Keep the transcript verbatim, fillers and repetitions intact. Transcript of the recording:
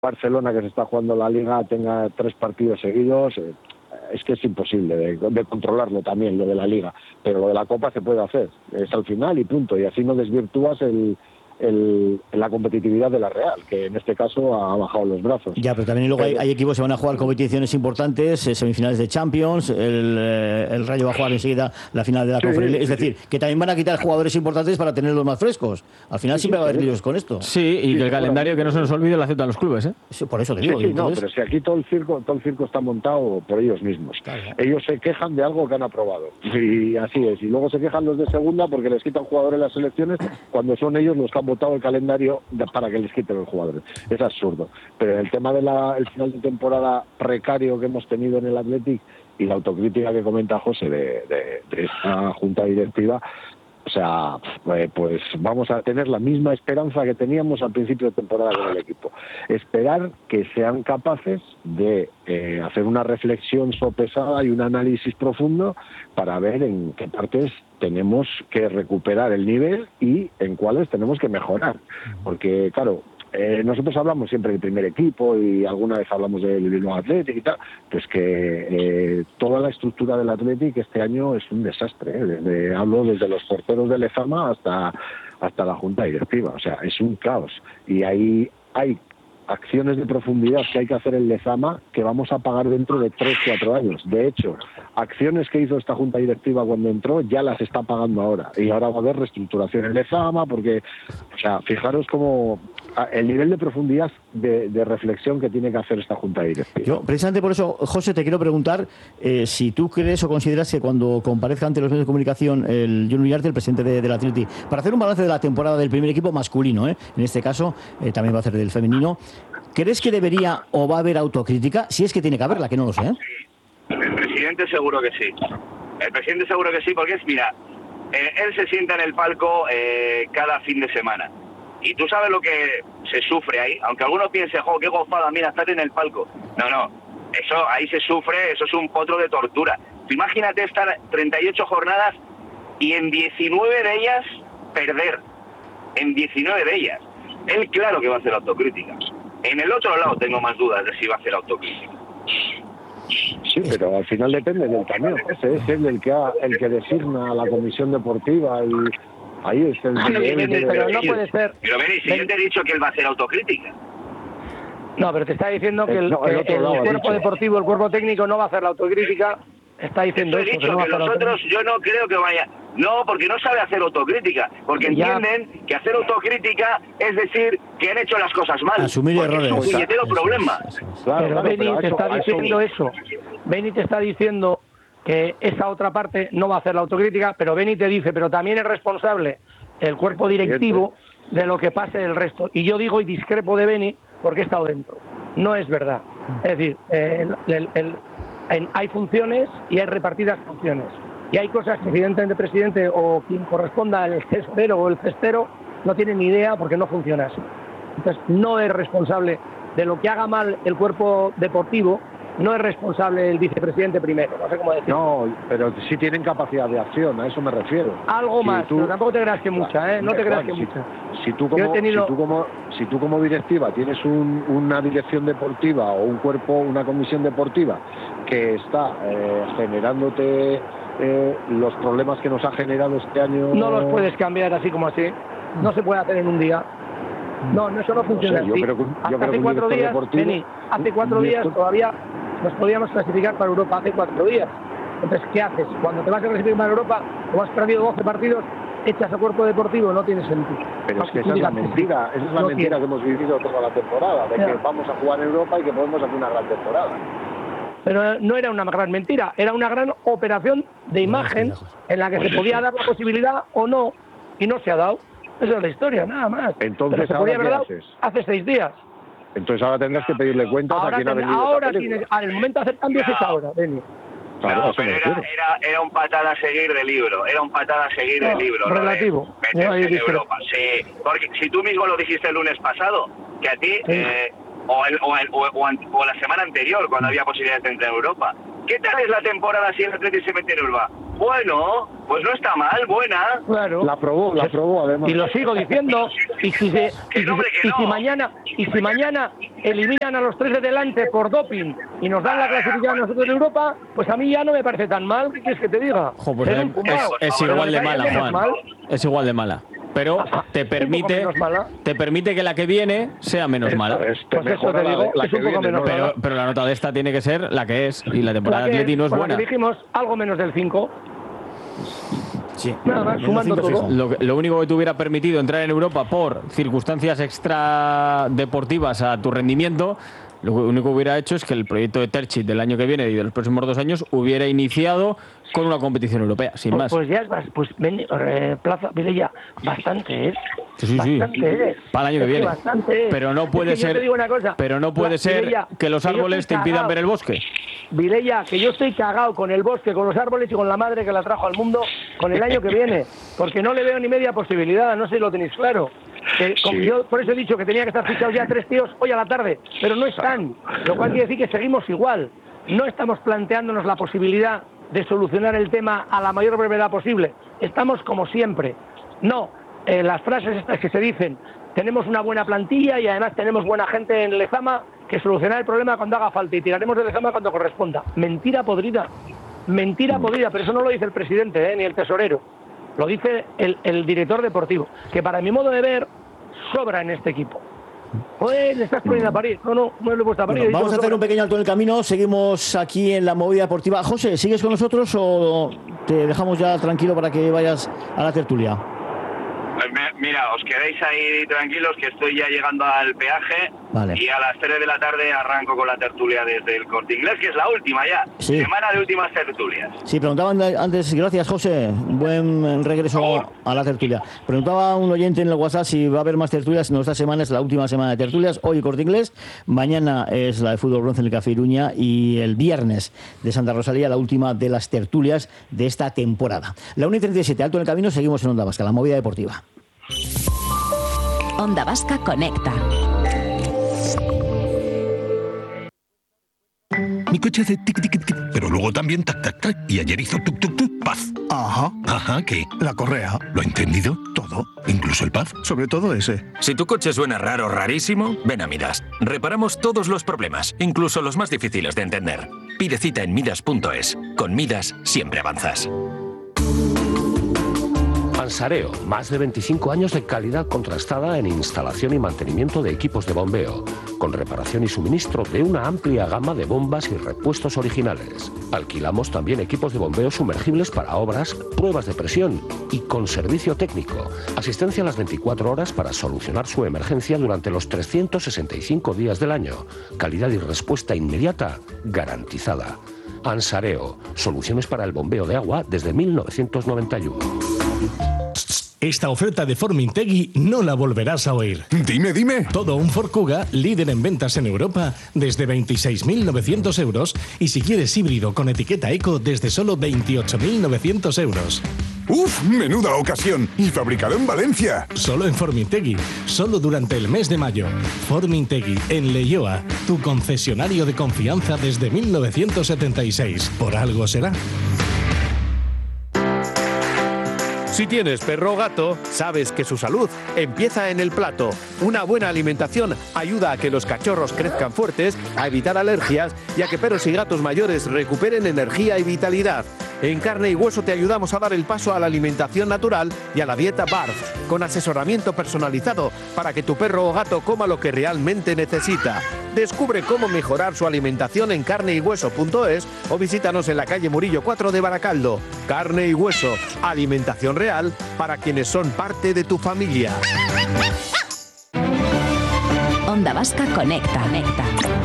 Barcelona, que se está jugando la Liga, tenga tres partidos seguidos, eh, es que es imposible de, de controlarlo también, lo de la Liga. Pero lo de la Copa se puede hacer, es al final y punto. Y así no desvirtúas el... El, la competitividad de la Real, que en este caso ha bajado los brazos. Ya, pero también luego hay, hay equipos que van a jugar competiciones importantes, eh, semifinales de Champions, el, eh, el Rayo va a jugar enseguida la final de la sí, Conferencia, sí, es decir, sí. que también van a quitar jugadores importantes para tenerlos más frescos. Al final sí, siempre sí, va a haber líos con esto. Sí, y sí, que el calendario, que no se nos olvide, lo aceptan los clubes, ¿eh? Sí, por eso te digo. Sí, sí, no, pero si aquí todo el circo, todo el circo está montado por ellos mismos. Claro. Ellos se quejan de algo que han aprobado. Y así es. Y luego se quejan los de segunda porque les quitan jugadores en las selecciones cuando son ellos los que han votado el calendario para que les quiten los jugadores. Es absurdo. Pero el tema del final de temporada precario que hemos tenido en el Athletic y la autocrítica que comenta José de, de, de esta junta directiva, o sea, pues vamos a tener la misma esperanza que teníamos al principio de temporada con el equipo. Esperar que sean capaces de eh, hacer una reflexión sopesada y un análisis profundo para ver en qué partes tenemos que recuperar el nivel y en cuáles tenemos que mejorar. Porque, claro, Eh, nosotros hablamos siempre del primer equipo y alguna vez hablamos del Bilbao Athletic y tal, pues que eh, toda la estructura del Athletic este año es un desastre, ¿eh? Desde, hablo desde los porteros de Lezama hasta, hasta la junta directiva, o sea, es un caos. Y ahí hay acciones de profundidad que hay que hacer en Lezama que vamos a pagar dentro de tres, cuatro años. De hecho, acciones que hizo esta junta directiva cuando entró ya las está pagando ahora. Y ahora va a haber reestructuración en Lezama porque, o sea, fijaros cómo el nivel de profundidad de, de reflexión que tiene que hacer esta junta directiva. Yo, precisamente por eso, José, te quiero preguntar eh, si tú crees o consideras que cuando comparezca ante los medios de comunicación el John Uriarte, el presidente de, del Athletic, para hacer un balance de la temporada del primer equipo masculino, ¿eh? En este caso, eh, también va a hacer del femenino, ¿crees que debería o va a haber autocrítica? Si es que tiene que haberla, que no lo sé, ¿eh? El presidente seguro que sí. El presidente seguro que sí, porque es, mira, eh, él se sienta en el palco eh, cada fin de semana. Y tú sabes lo que se sufre ahí, aunque alguno piense, jo, qué gozada, mira, estar en el palco. No, no, eso ahí se sufre, eso es un potro de tortura. Tú imagínate estar treinta y ocho jornadas y en diecinueve de ellas perder. En diecinueve de ellas. Él claro que va a hacer autocrítica. En el otro lado tengo más dudas de si va a hacer autocrítica. Sí, pero al final depende del camión. Ese es el que ha, el que designa a la comisión deportiva y ahí es el... Ah, no, el Beni, pero no puede ser... Pero Beni, si yo te he dicho que él va a hacer autocrítica. No, pero te está diciendo que el, no, el, que el cuerpo deportivo, el cuerpo técnico no va a hacer la autocrítica. Está diciendo eso. He eso, dicho que, que no nosotros, yo no creo que vaya... No, porque no sabe hacer autocrítica. Porque ya. entienden que hacer autocrítica es decir que han hecho las cosas mal. Asumir errores. Es un puñetero problema. Claro, pero claro, Beni pero te eso, está diciendo eso. eso. Beni te está diciendo que esa otra parte no va a hacer la autocrítica, pero Beni te dice, pero también es responsable el cuerpo directivo de lo que pase el resto. Y yo digo y discrepo de Beni porque he estado dentro. No es verdad. Es decir, el, el, el, el, hay funciones y hay repartidas funciones. Y hay cosas que evidentemente el presidente o quien corresponda, el tesorero o el cestero, no tienen ni idea porque no funciona así. Entonces no es responsable de lo que haga mal el cuerpo deportivo, no es responsable el vicepresidente primero, no sé cómo decirlo. No, pero sí tienen capacidad de acción, a eso me refiero. Algo si más, tú, pero tampoco te creas que mucha, ¿eh? No te creas que si, mucha. Si tú, como, tenido... si, tú como, si tú como directiva tienes un, una dirección deportiva o un cuerpo, una comisión deportiva que está eh, generándote eh, los problemas que nos ha generado este año... No los puedes cambiar así como así, no se puede hacer en un día. No, no, eso no funciona no sé, así. Yo creo que, yo Hasta creo hace que cuatro días, deportivo, Beni, hace cuatro días esto... todavía nos podíamos clasificar para Europa, hace cuatro días. Entonces, ¿qué haces? Cuando te vas a clasificar para Europa, como has perdido doce partidos, echas a cuerpo deportivo, no tiene sentido. Pero no, es que esa es la mentira, esa es la no mentira tiene. que hemos vivido toda la temporada, de ya. que vamos a jugar en Europa y que podemos hacer una gran temporada. Pero no era una gran mentira, era una gran operación de imagen en la que se podía dar la posibilidad o no, y no se ha dado. Esa es la historia, nada más. Entonces, se ¿ahora podía qué haber haces? Dado hace seis días. Entonces ahora tendrás que pedirle cuentas ahora a quien ten, ha venido ahora tienes, al momento de hacer cambios claro. es ahora, Beni. Claro, no, pero era, era, era un patada a seguir de libro, era un patada a seguir no, de libro. Relativo. ¿No? De meterse en Europa, sí. Porque si tú mismo lo dijiste el lunes pasado, que a ti, sí. eh, o, el, o, el, o, o, o la semana anterior, cuando había posibilidades de entrar en Europa, ¿qué tal es la temporada si el Atlético se mete en Europa? Bueno, pues no está mal, buena. Claro. La probó, la probó además. Y lo sigo diciendo. Y si, se, Que y, si, hombre, que y si no. mañana y si mañana eliminan a los tres de delante por doping y nos dan la clasificación a nosotros en Europa, pues a mí ya no me parece tan mal. ¿Qué quieres que te diga? Jo, pues Ser es, un fumado. es- es Pero igual me de parece mala, que es Juan. mal. Es igual de mala. Pero te Un permite, poco menos mala. te permite que la que viene sea menos mala. Este Pues eso mejora te la- digo, la es que un poco viene, menos ¿no? mala. Pero, pero la nota de esta tiene que ser la que es. Y la temporada La de que- Atleti no es por la buena. que dijimos, algo menos del cinco. Sí. Nada más, Menos sumando cinco todo. fijo. Lo, que- lo único que te hubiera permitido entrar en Europa por circunstancias extra deportivas a tu rendimiento, lo único que hubiera hecho es que el proyecto de Terchit del año que viene y de los próximos dos años hubiera iniciado con una competición europea, sin Pues, más. pues ya es bas- pues ven, eh, Plaza Vilella, bastante es. Sí, sí, sí. Bastante es. Para el año que Es viene. bastante es. Pero no Es puede que yo ser. te digo una cosa, Pero no puede Pla- ser Vilella, que los que yo árboles estoy te impidan cagao. ver el bosque. Vilella, que yo estoy cagado con el bosque, con los árboles y con la madre que la trajo al mundo con el año que viene, porque no le veo ni media posibilidad, no sé si lo tenéis claro. Que, como Sí. yo por eso he dicho que tenía que estar fichados ya tres tíos hoy a la tarde, pero no están, lo cual quiere decir que seguimos igual. No estamos planteándonos la posibilidad de solucionar el tema a la mayor brevedad posible. Estamos como siempre. No, eh, las frases estas que se dicen, tenemos una buena plantilla y además tenemos buena gente en Lezama que solucionará el problema cuando haga falta y tiraremos de Lezama cuando corresponda. Mentira podrida. Mentira podrida, pero eso no lo dice el presidente, eh, ni el tesorero. Lo dice el, el director deportivo, que para mi modo de ver sobra en este equipo. Pues le estás poniendo a parir. No, no, no le he puesto a parir. Bueno, he dicho vamos a que hacer sobra. un pequeño alto en el camino. Seguimos aquí en la movida deportiva. José, ¿sigues con nosotros o te dejamos ya tranquilo para que vayas a la tertulia? Pues me- mira, os quedéis ahí tranquilos que estoy ya llegando al peaje. Vale. Y a las tres de la tarde arranco con la tertulia desde el Corte Inglés, que es la última ya. Sí. Semana de últimas tertulias. Sí, preguntaban antes, gracias José, buen regreso a la tertulia. Preguntaba un oyente en el WhatsApp si va a haber más tertulias. No, esta semana es la última semana de tertulias. Hoy Corte Inglés, mañana es la de fútbol bronce en el Café Iruña y el viernes de Santa Rosalía, la última de las tertulias de esta temporada. La una y treinta y siete, alto en el camino, seguimos en Onda Vasca, la movida deportiva. Onda Vasca Conecta. Mi coche hace tic tic tic, pero luego también tac tac tac. Y ayer hizo tuk tuk tuk, paz. Ajá. Ajá, ¿qué? La correa. ¿Lo he entendido? Todo. ¿Incluso el paz? Sobre todo ese. Si tu coche suena raro, rarísimo, ven a Midas. Reparamos todos los problemas, incluso los más difíciles de entender. Pide cita en midas punto es. Con Midas siempre avanzas. Ansareo, más de veinticinco años de calidad contrastada en instalación y mantenimiento de equipos de bombeo, con reparación y suministro de una amplia gama de bombas y repuestos originales. Alquilamos también equipos de bombeo sumergibles para obras, pruebas de presión y con servicio técnico. Asistencia a las veinticuatro horas para solucionar su emergencia durante los trescientos sesenta y cinco días del año. Calidad y respuesta inmediata garantizada. Ansareo, soluciones para el bombeo de agua desde mil novecientos noventa y uno. Esta oferta de Formintegui no la volverás a oír. Dime, dime. Todo un Ford Kuga, líder en ventas en Europa, desde veintiséis mil novecientos euros. Y si quieres híbrido con etiqueta Eco, desde solo veintiocho mil novecientos euros. ¡Uf! ¡Menuda ocasión! Y fabricado en Valencia. Solo en Formintegui, solo durante el mes de mayo. Formintegui, en Leioa, tu concesionario de confianza desde mil novecientos setenta y seis. Por algo será. Si tienes perro o gato, sabes que su salud empieza en el plato. Una buena alimentación ayuda a que los cachorros crezcan fuertes, a evitar alergias y a que perros y gatos mayores recuperen energía y vitalidad. En Carne y Hueso te ayudamos a dar el paso a la alimentación natural y a la dieta B A R F, con asesoramiento personalizado para que tu perro o gato coma lo que realmente necesita. Descubre cómo mejorar su alimentación en carne y hueso punto es o visítanos en la calle Murillo cuatro de Baracaldo. Carne y Hueso, alimentación real para quienes son parte de tu familia. Onda Vasca Conecta. Conecta.